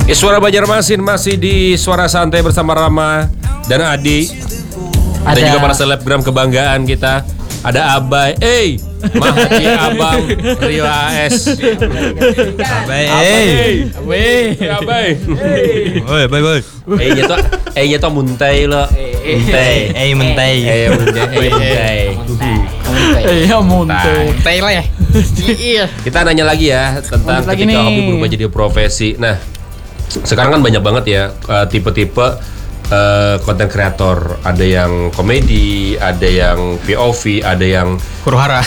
Suara Banjarmasin masih di Suara Santai bersama Rama dan Adi. Ada juga para selebgram kebanggaan kita. Ada Abai, Mahdi Abang, Rio AS. Abai. Boy. Nya tuh muntai lo. Muntai. Iya muntai lah ya. Iya. Kita nanya lagi ya tentang ketika hobi berubah jadi profesi. Nah, sekarang kan banyak banget ya tipe-tipe konten kreator. Ada yang komedi, ada yang POV, ada yang huru-hara.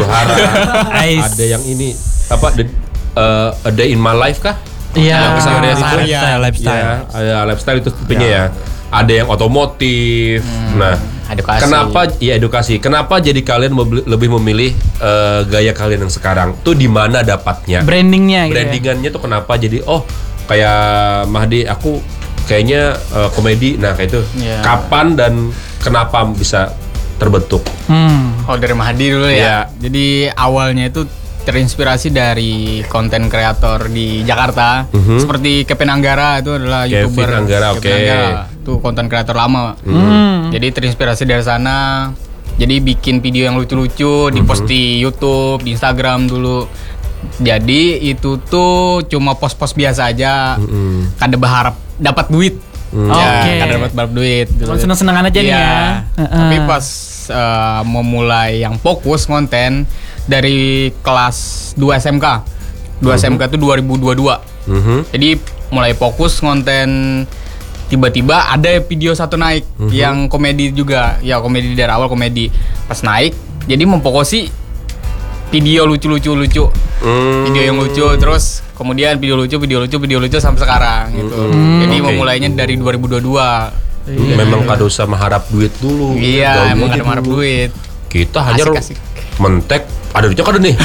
Ada yang ini apa a day in my life kah? Iya, lifestyle. Ya, lifestyle itu tipenya ya. Ada yang otomotif. Nah, edukasi. Kenapa ya edukasi? Kenapa jadi kalian lebih memilih gaya kalian yang sekarang? Tuh di mana dapatnya? Brandingannya tuh kenapa jadi kayak Mahdi aku kayaknya komedi. Nah, kayak itu. Yeah. Kapan dan kenapa bisa terbentuk? Dari Mahdi dulu ya. Jadi awalnya itu terinspirasi dari konten kreator di Jakarta, seperti Kevin Anggara, itu adalah YouTuber. Kevin Anggara, oke. Itu konten kreator lama. Jadi terinspirasi dari sana. Jadi bikin video yang lucu-lucu, dipost di YouTube, di Instagram dulu. Jadi itu tuh cuma post-post biasa aja. Kada berharap dapat duit. Kada dapat duit. Seneng-senengan aja nih ya. Tapi pas memulai yang fokus konten dari kelas 2 SMK. 2 SMK itu 2022. Jadi mulai fokus konten, tiba-tiba ada video satu naik yang komedi juga. Ya komedi dari awal komedi. Pas naik jadi memfokusi video lucu. Video yang lucu, terus kemudian video lucu sampai sekarang gitu. Jadi memulainya dari 2022. Memang kado usah mengharap duit dulu. Iya, emang kada mengharap duit. Kita hanya Asik. mentek ada duitnya kada nih.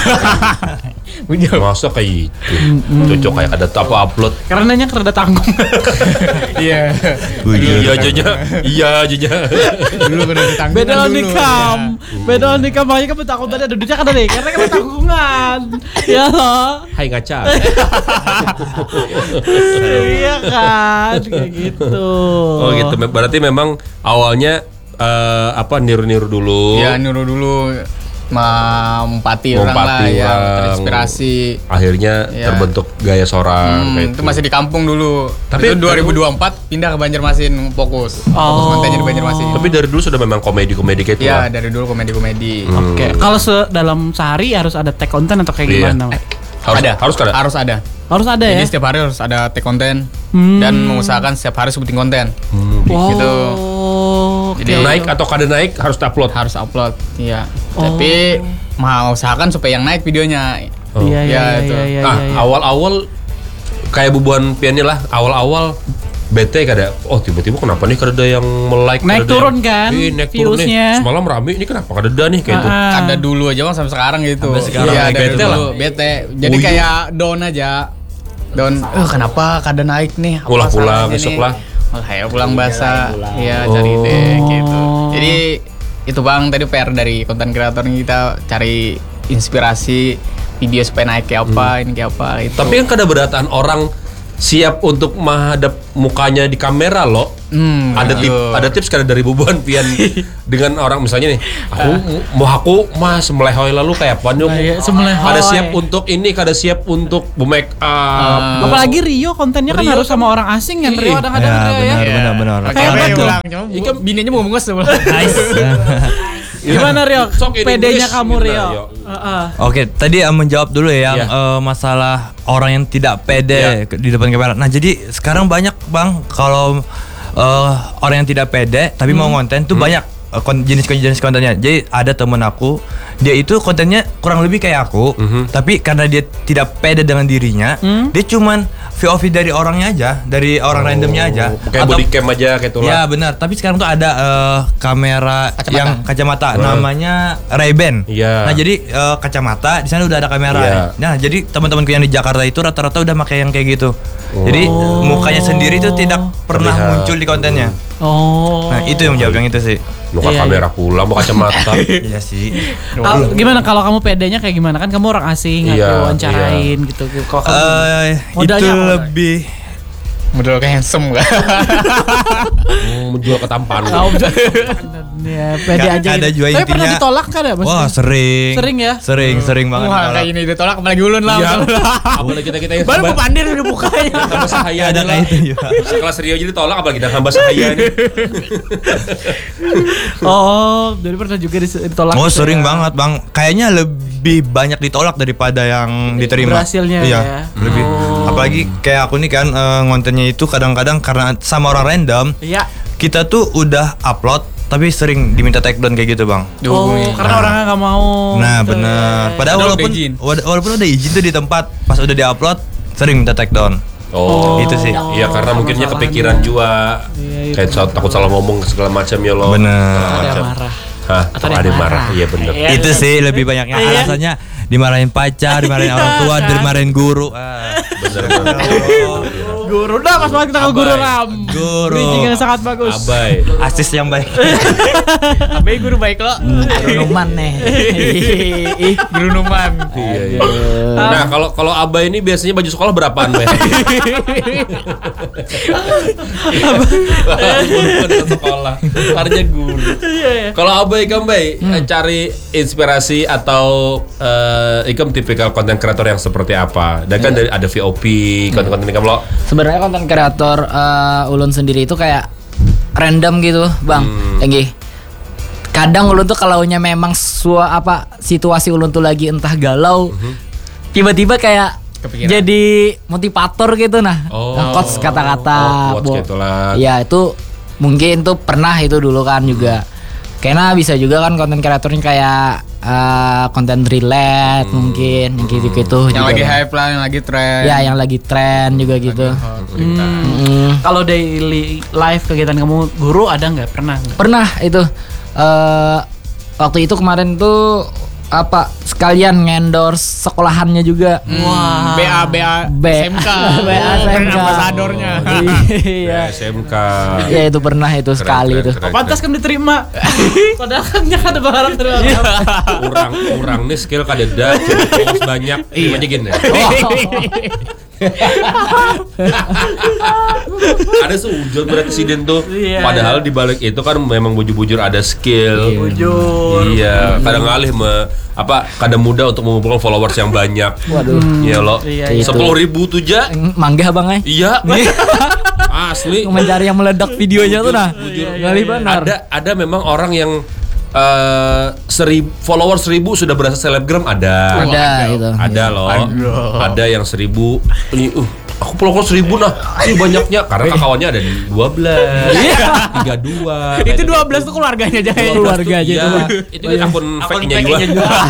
Masa kayak itu cocok kayak ada upload Karenanya kada tanggung. Iya. Iya aja. Dulu kada ditanggung. Beda nikam makanya kan takut ada duitnya kada nih karena kan tanggungan. Ya loh. Hai ngaca. Iya kan kayak gitu. Oh gitu. Berarti memang awalnya niru-niru dulu. Ya niru dulu. Mempati orang lah ya, terinspirasi. Akhirnya terbentuk gaya seorang itu masih di kampung dulu. Tapi itu 2024 pindah ke Banjarmasin, fokus kontennya di Banjarmasin. Tapi dari dulu sudah memang komedi-komedi kayak itu. Iya, dari dulu komedi. Oke. Kalau dalam sehari harus ada tag konten atau kayak gimana? Harus ada. Harus ada ya. Jadi setiap hari harus ada tag konten dan mengusahakan setiap hari syuting konten. Gitu. Jadi naik atau kada naik harus upload. Harus upload, iya. Tapi mau usahakan supaya yang naik videonya. Iya. Awal-awal kayak bubuan piannya lah. Awal-awal bete kada. Tiba-tiba kenapa nih kada ada yang like? Naik turun kan? Naik turun nih. Semalam rame, ini kenapa kada ada nih kayak itu? Ada dulu aja bang sampai sekarang gitu. Iya, dari dulu bete. Jadi kayak down aja. Down. Kenapa kada naik nih? Pulang besok lah. Ayo pulang basah, iya cari ide gitu. Jadi itu bang tadi PR dari konten kreator kita cari inspirasi video supaya naik kayak apa, ini kayak apa. Itu. Tapi kan kada berataan orang siap untuk menghadap mukanya di kamera loh. Ada tips kada dari bubuan pian dengan orang misalnya nih, aku mas melehoy lalu kayak apa nih? Kada siap untuk ini, kada siap untuk make up. Apalagi Rio kontennya kan harus sama orang asing kan. Rio kadang-kadang ya. Benar. Kayak apa tuh? Bininya mau nges tuh. Nice. Gimana Rio? PD-nya kamu Rio? Oke, tadi menjawab dulu ya yang masalah orang yang tidak pede di depan kamera. Nah, jadi sekarang banyak bang kalau orang yang tidak pede tapi mau konten tuh banyak jenis kontennya. Jadi ada temen aku, dia itu kontennya kurang lebih kayak aku, tapi karena dia tidak pede dengan dirinya, dia cuman VOV dari orangnya aja, dari orang randomnya aja. Kayak body cam aja kayak itulah. Ya benar, tapi sekarang tuh ada kamera yang kacamata namanya Ray-Ban. Nah, jadi kacamata di sana udah ada kamera. Nah, jadi teman-temanku yang di Jakarta itu rata-rata udah pakai yang kayak gitu. Jadi mukanya sendiri tuh tidak pernah muncul di kontennya. Nah, itu yang menjawab yang itu sih. Muka kamera pula, muka kacamata. Iya sih. Gimana kalau kamu pedenya kayak gimana? Kan kamu orang asing, aku wawancarain gitu. Kalau itu lebih Model kayak handsome gak? Menjual ketampanan. Tahu ya, pede aja. Ada gitu. juga Tapi pernah intinya. ditolak kan ya maksudnya? Wah sering. Sering ya? Sering banget. Wah ditolak. kayak ini ditolak apalagi ulun lah. Iya. Apalagi kita yang Baru mau pandir udah bukanya. hamba sahaya Ada nih kayak lah. itu juga. Kelas Rio jadi tolak apalagi kita hamba sahaya nih. Oh, jadi pernah juga ditolak. Oh gitu sering ya? banget bang. Kayaknya lebih banyak ditolak daripada yang diterima. Berhasilnya iya, ya. lebih. Apalagi kayak aku nih kan ngontennya itu kadang-kadang karena sama orang random. Iya. Kita tuh udah upload tapi sering diminta take down kayak gitu bang. Oh, karena orangnya nggak mau. Nah gitu bener. ya. Padahal Padahal walaupun udah izin. walaupun udah izin tuh di tempat, pas udah diupload sering minta take down. Oh, Itu sih. Iya karena mungkinnya kepikiran juga. Iya, Kayak takut salah ngomong segala macam ya lo. Bener. Segala Ada macam. yang marah. Hah, Atau ada yang marah. Iya bener. Iya. Itu sih lebih banyaknya Iya. alasannya dimarahin pacar, dimarahin orang tua, dimarahin guru. Bener. Guru dah pas banget kita ke guru Abai. Ram. Guru. Bridging yang sangat bagus. Abai. Asis yang baik. Abai guru baik lo. Runuman nih. Guru Numan. Iya, iya. Nah, kalau Abai ini biasanya baju sekolah berapaan, Bay? Guru sekolah. Harga guru. Kalau Abai kan, Bay, cari inspirasi atau ikam tipikal konten kreator yang seperti apa? Dan kan ada VOP, konten-konten ikam lo. Sebenarnya konten kreator ulun sendiri itu kayak random gitu, Bang. Enggi. Kadang ulun tuh kalaunya memang situasi ulun tuh lagi entah galau, tiba-tiba kayak Kepikiran. jadi motivator gitu nah. Oh. Quotes kata-kata. Quotes gitu lah. Iya, itu mungkin tuh pernah itu dulu kan juga. Kayaknya bisa juga kan konten kreatornya kayak konten relate mungkin yang gitu-gitu Yang juga lagi kan. hype lah, yang lagi tren. Ya, yang lagi tren juga gitu. Kalau daily life kegiatan kamu guru ada nggak? Pernah nggak? Pernah itu waktu itu kemarin tuh sekalian ngendorse sekolahannya juga. Wah. BA SMK. BA Brand SMK. ambasadornya. Iya. SMK. Ya itu pernah itu sekali itu. Pantas kan diterima. Padahal kan jangan ada barang terima. Kurang nih skill kadeda, terus banyak. Gimana gini? Ada seujur presiden tuh. Iya. Padahal di balik itu kan memang bujur-bujur ada skill. Bujur. Iya, kadang ngalih kadang mudah untuk mengumpulkan followers yang banyak. Waduh. Iya lo. Iya, iya. 10.000 tuh ja. Mangga bang ay. Iya. Asli. Mencari yang meledak videonya tuh nah. Gali benar. Ada memang orang yang 1.000 followers 1.000 sudah berasa selebgram ada. Ada itu. Ada loh. Ada yang 1.000 ini aku followers 1.000 nah. Ini banyaknya karena kawannya ada 12, 32. Itu 12 tuh keluarganya aja. Keluarga aja Iya. itu. Itu kan akun fake-nya juga.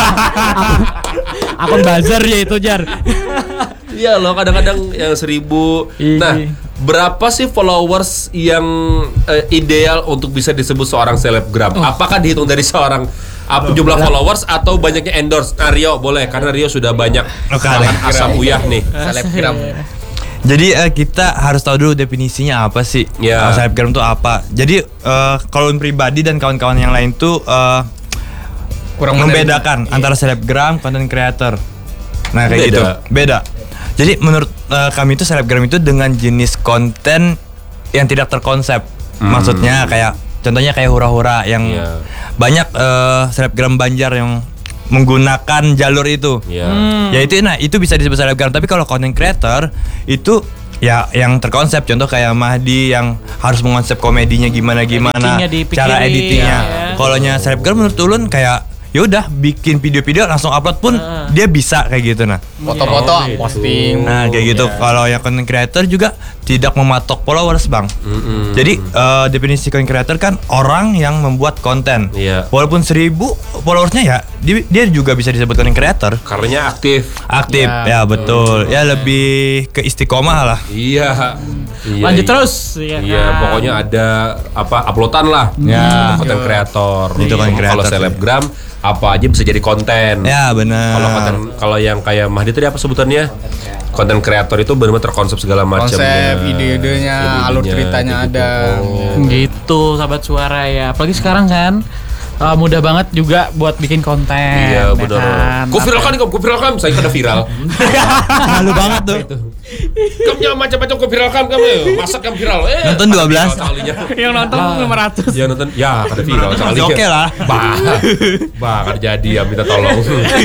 Akun bazar ya itu Jar. Iya loh, kadang-kadang yang 1.000. Nah, berapa sih followers yang ideal untuk bisa disebut seorang selebgram? Apakah dihitung dari seorang jumlah followers atau banyaknya endorse? Nah, Rio boleh karena Rio sudah banyak makan asam uyah nih. Selebgram. Jadi kita harus tahu dulu definisinya apa sih. Ya. Selebgram itu apa. Jadi kalau pribadi dan kawan-kawan yang lain tuh Kurang membedakan antara selebgram, content creator. Nah kayak Beda. gitu. Beda. Jadi menurut kami itu selebgram itu dengan jenis konten yang tidak terkonsep. Maksudnya kayak contohnya kayak hura-hura yang Iya. banyak selebgram Banjar yang menggunakan jalur itu. Iya. Ya itu bisa disebut selebgram. Tapi kalau content creator itu ya yang terkonsep. Contoh kayak Mahdi yang harus mengonsep komedinya gimana Editingnya dipikirin, cara editingnya. ya. Kalau nya selebgram menurut ulun kayak ya udah bikin video-video langsung upload pun dia bisa kayak gitu nah. Foto-foto posting. Nah kayak gitu. Kalau yang content creator juga tidak mematok followers bang. Jadi definisi content creator kan orang yang membuat konten. Iya. Walaupun 1.000 followersnya ya dia juga bisa disebut content creator. Karenanya aktif. Aktif ya, betul. Ya lebih ke istiqomah lah. Iya. Iya, Lanjut iya. terus. Iya, Iya, kan? pokoknya ada uploadan lah. Ya. Konten kreator. Itu konten Kalau kreator. selebgram apa aja bisa jadi konten. Ya benar. Kalau yang kayak Mahdi tadi apa sebutannya? Konten kreator itu benar-benar terkonsep segala macam. Konsep, ide-idenya, alur ceritanya gitu. ada. Oh. Gitu sahabat suara ya. Apalagi sekarang kan mudah banget juga buat bikin konten. Iya, ya benar. kan? Ku viralkan, saya kena viral. Malu banget tuh. Kamu jangan macam-macam ku viralkan kamu. Masak yang viral. Nonton 12. Yang nonton 500. Yang nonton, ya kada viral sekali. Oke lah. Bah, kada jadi ya minta tolong.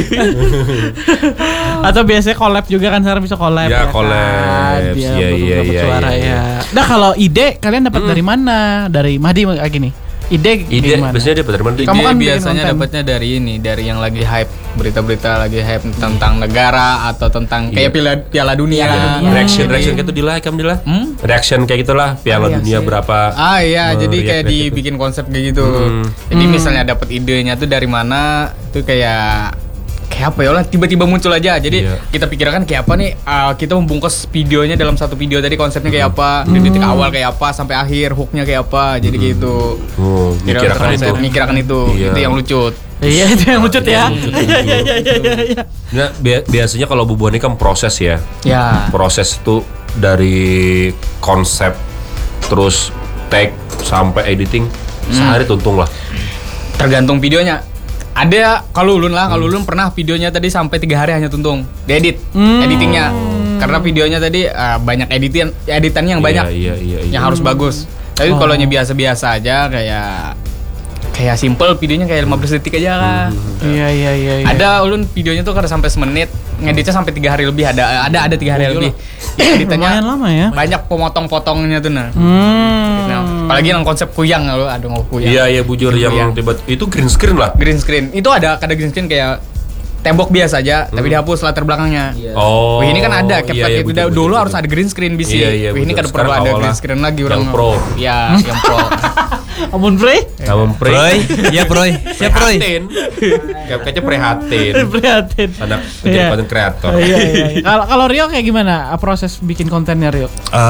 Atau biasanya collab juga kan, sekarang bisa collab. Ya, kan? collab. Biar Iya, iya, dapat iya, suara iya. ya. Nah kalau ide kalian dapat dari mana? Dari Mahdi lagi nih. Ide gimana? Biasanya dia dari mana? Kamu kan bikin biasanya konten. dapatnya dari ini, dari yang lagi hype, berita-berita lagi hype tentang negara atau tentang kayak Piala Dunia. Reaction kayak itu di like kamu di like. Reaction kayak gitulah Piala Dunia berapa. Ah iya, jadi kayak react gitu. dibikin konsep kayak gitu. Jadi misalnya dapat idenya tuh dari mana, tuh kayak apa ya lah, tiba-tiba muncul aja. Jadi Iya. kita pikirkan kayak apa nih, kita membungkus videonya dalam satu video tadi, konsepnya kayak apa, dari detik awal kayak apa sampai akhir, hooknya kayak apa, jadi gitu. Mikirkan itu, Iya. itu yang lucu. Iya itu yang lucu ya. Iya. Nah, biasanya kalau bubuan ini kan proses ya. Ya. Proses itu dari konsep terus take sampai editing sehari tuntung lah. Tergantung videonya. Ada kalau Ulun pernah videonya tadi sampai 3 hari hanya tuntung diedit, editingnya. Karena videonya tadi banyak editannya yang banyak. Iya. Yang harus bagus. Tapi kalau nya biasa-biasa aja kayak simple, videonya kayak 15 detik aja lah. Iya. Ada Ulun videonya tuh kada sampai semenit, ngeditnya sampai 3 hari lebih, ada 3 hari lebih. Editannya Lumayan lama ya. banyak pemotong-potongnya tuh nah. Hmm. Apalagi yang konsep kuyang lo, ada kuyang. Iya bujur yang tiba itu green screen lah. Green screen. Itu ada green screen kayak tembok biasa aja, tapi dihapus latar belakangnya. Oh. Wih, ini kan ada CapCut betul, dulu betul, harus ada green screen bisa. Iya, Wih, ini betul. kan perlu Sekarang ada awalnya green screen lagi orang. yang pro. Iya, yang pro. Ampun Frey. Kamu Proy, ya Proy, siap Proy. Kayaknya prihatin. Prihatin. Anak menjadi Iya. konten kreator. Iya. Kalau Rio kayak gimana proses bikin kontennya Rio?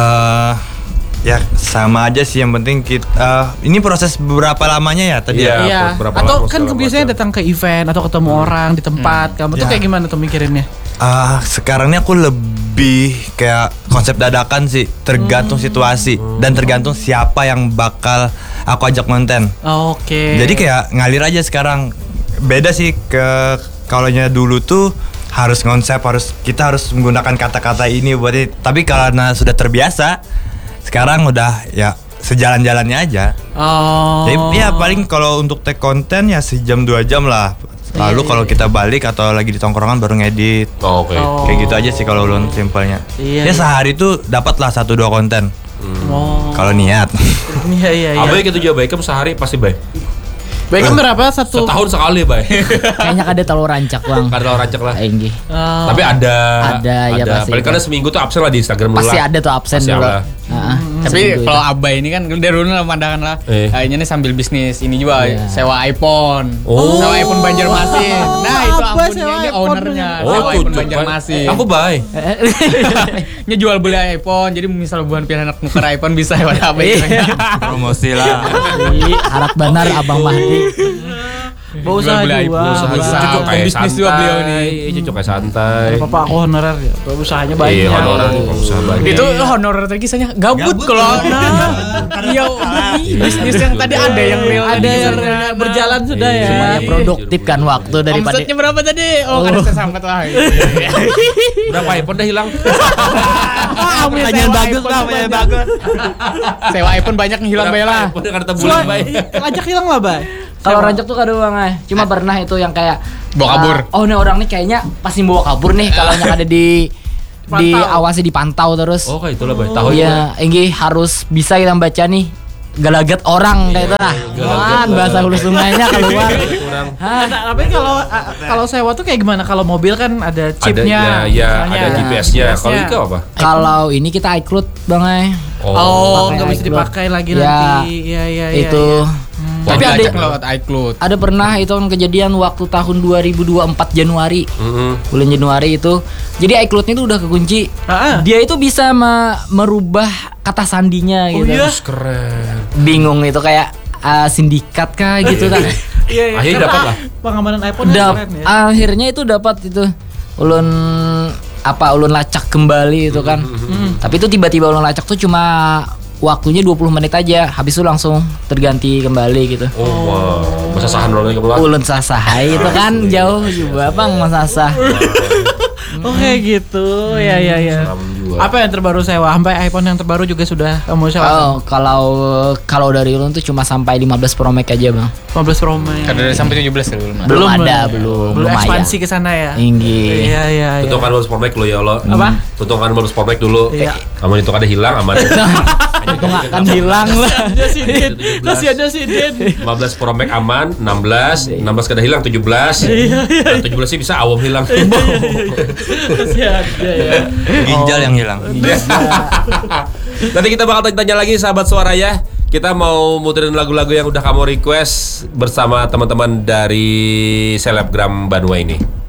Ya sama aja sih, yang penting kita ini proses berapa lamanya ya tadi ya? Iya. berapa Atau lama kan segala biasanya macam. datang ke event atau ketemu orang di tempat. Kamu tuh Ya. kayak gimana tuh mikirinnya? Sekarang ini aku lebih kayak konsep dadakan sih, tergantung situasi dan tergantung siapa yang bakal aku ajak konten. Oke. Jadi kayak ngalir aja sekarang. Beda sih ke kalaunya dulu tuh harus konsep, kita harus menggunakan kata-kata ini buat ini. Tapi karena sudah terbiasa, sekarang udah ya sejalan-jalannya aja. Oh. Jadi ya paling kalau untuk take konten ya sejam 2 jam lah. Lalu kalau kita balik atau lagi di tongkrongan baru ngedit. Oh, oke. Kayak gitu aja sih kalau ulun simpelnya. Iya. Ya sehari tuh dapatlah 1-2 konten. Oh. Kalau niat. Iya. Abai gitu juga baik sehari pasti baik. Baiknya berapa satu? Setahun sekali baik. Kayaknya ada telur rancak bang. Karena rancak lah. Enggih. Oh. Tapi ada. Ada, ya pasti. Paling kadang seminggu tuh absen lah di Instagram dulu Pasti lah. ada tuh absen Pasti dulu. ada. Tapi kalau Abai ini kan dari dulu lah pandangan lah. Kayaknya nih sambil bisnis ini juga Iya. sewa iPhone. Oh. Sewa iPhone Banjarmasin. Nah, itu Abai akunnya sewa ini iPhone ownernya. Oh, Sewa iPhone tuh, Banjarmasin. Aku baik. Nya jual beli iPhone. Jadi misal bukan pilih anak nuker iPhone bisa lewat Abai. Promosi lah. Harap benar Abang Mahdi. Bau usaha Jual beli juga. iPhone. Usaha. Cocok kayak Bisnis juga beliau nih. Cocok kayak santai. Bapak aku honorer ya. Tuh, usahanya banyak. Iya, honorer usaha banyak. Itu honorer tadi kisahnya gabut kalau iya bisnis yang tadi ada yang real Ada yang berjalan sudah ya. Semuanya produktif kan waktu daripada Omsetnya berapa tadi? Oh, kan saya sambat lah. Berapa iPhone dah hilang? Pertanyaan bagus lah, pertanyaan bagus. Sewa iPhone banyak yang hilang bayar lah. iPhone kata bulan baik. Lajak hilang lah, Bay. kalau rancak tuh kadang bang cuma pernah itu yang kayak Bawa kabur. oh nih orang nih kayaknya pasti bawa kabur nih kalau yang ada diawasi dipantau terus. Oh, kayak itulah baik. Tahu Iya, Enggi harus bisa kita baca nih gelagat orang kayak itu lah. Kan bahasa hulu sungainya keluar. Hah? Nah, tapi kalau sewa tuh kayak gimana? Kalau mobil kan ada chipnya. ya, misalnya. ada GPS-nya. Kalau itu apa? Kalau ini kita iCloud bang ay. Oh, Pakai nggak bisa iCloud. dipakai lagi Ya, nanti. Iya. itu. Tapi Tapi ada ada lewat iCloud. ada pernah itu kan kejadian waktu tahun 2024 Januari. Bulan Januari itu. Jadi iCloud-nya itu udah kekunci. Dia itu bisa merubah kata sandinya gitu. iya? Keren. Bingung itu kayak sindikat kah gitu kan. Iya. Akhirnya Karena dapat lah. Pengamanan iPhone keren ya. Akhirnya itu dapat itu. Ulun lacak kembali itu kan. Tapi itu tiba-tiba ulun lacak tuh cuma waktunya 20 menit aja, habis itu langsung terganti kembali gitu. Oh, wow. Masa sahan dulu kebetulan. Ulun sasahai itu kan jauh juga bang Mas Sasah. Oke gitu. Ya. Seram juga. Apa yang terbaru sewa? Sampai iPhone yang terbaru juga sudah kamu sewa? Oh, kalau dari Ulun tuh cuma sampai 15 Pro Max aja bang. 15 Pro Max. Ada dari sampai 17 dulu Mas. Belum ada, belum Belum lumayan. ekspansi ke sana ya. Tinggi. Iya. Tutup kan bonus Promek lo ya lo. Apa? Tutup kan bonus Promek dulu. Iya. Aman itu kada hilang aman. Itu nggak akan hilang lah. Kasih aja si Din. 15 Promek aman, 16 kada hilang 17. Nah, 17 sih bisa awam hilang. Kasih aja ya. Ginjal yang hilang. Nanti kita bakal tanya lagi sahabat suara ya. Kita mau muterin lagu-lagu yang udah kamu request bersama teman-teman dari Selebgram Banua ini.